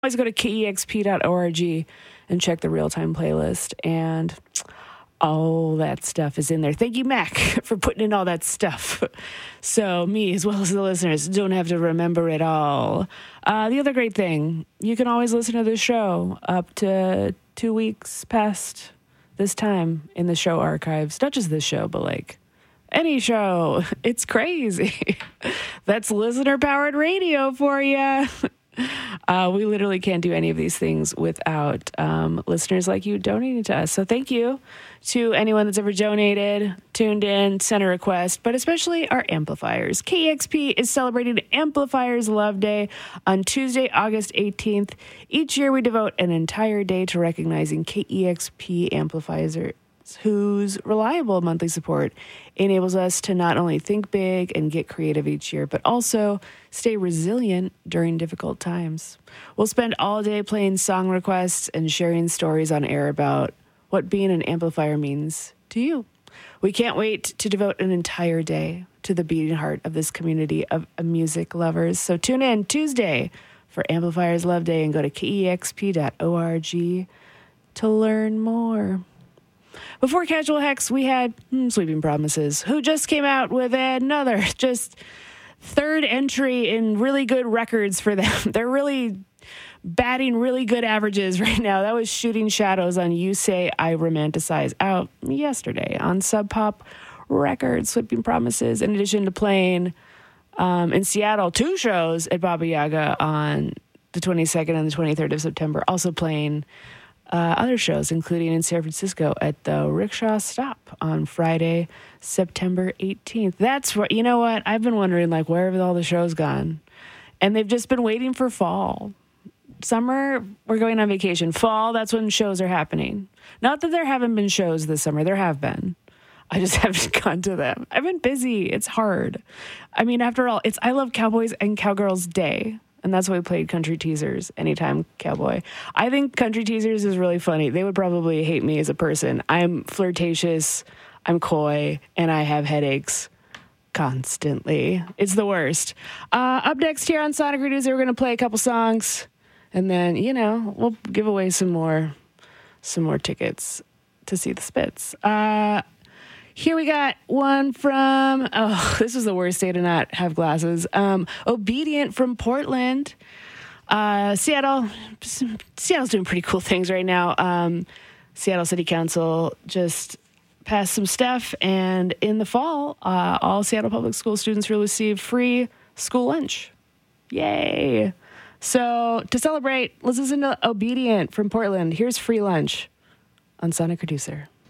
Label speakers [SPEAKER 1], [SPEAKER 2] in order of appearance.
[SPEAKER 1] Always go to kexp.org and check the real-time playlist, and all that stuff is in there. Thank you, Mac, for putting in all that stuff. So me, as well as the listeners, don't have to remember it all. The other great thing, you can always listen to the show up to 2 weeks past this time in the show archives. Not just this show, but like any show. It's crazy. That's listener-powered radio for you. We literally can't do any of these things without listeners like you donating to us. So thank you to anyone that's ever donated, tuned in, sent a request, but especially our amplifiers. KEXP is celebrating Amplifiers Love Day on Tuesday, August 18th. Each year we devote an entire day to recognizing KEXP amplifiers whose reliable monthly support enables us to not only think big and get creative each year, but also stay resilient during difficult times. We'll spend all day playing song requests and sharing stories on air about what being an amplifier means to you. We can't wait to devote an entire day to the beating heart of this community of music lovers. So tune in Tuesday for Amplifiers Love Day and go to kexp.org to learn more. Before Casual Hex, we had Sweeping Promises, who just came out with another just third entry in really good records for them. They're really batting really good averages right now. That was Shooting Shadows on You Say I Romanticize, out yesterday on Sub Pop Records. Sweeping Promises, in addition to playing in Seattle 2 shows at Baba Yaga on the 22nd and the 23rd of September, also playing other shows, including in San Francisco at the Rickshaw Stop on Friday, September 18th. That's what, you know what? I've been wondering, like, where have all the shows gone? And they've just been waiting for fall. Summer, we're going on vacation. Fall, that's when shows are happening. Not that there haven't been shows this summer. There have been. I just haven't gone to them. I've been busy. It's hard. I mean, after all, it's I Love Cowboys and Cowgirls Day. And that's why we played Country Teasers, Anytime Cowboy. I think Country Teasers is really funny. They would probably hate me as a person. I'm flirtatious, I'm coy, and I have headaches constantly. It's the worst. Up next here on Sonic Reducer, we're going to play a couple songs. And then, you know, we'll give away some more tickets to see the Spits. Here we got one from, this is the worst day to not have glasses. Obedient from Portland. Seattle's doing pretty cool things right now. Seattle City Council just passed some stuff, and in the fall, all Seattle Public School students will receive free school lunch. Yay. So to celebrate, let's listen to Obedient from Portland. Here's free lunch on Sonic Reducer.